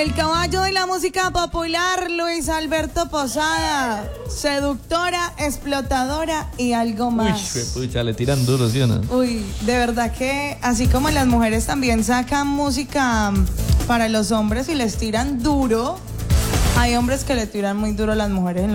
El caballo de la música popular, Luis Alberto Posada. Seductora, explotadora y algo más. Uy, pucha, le tiran duro, ¿sí o no? Uy, de verdad que así como las mujeres también sacan música para los hombres y les tiran duro, hay hombres que le tiran muy duro a las mujeres en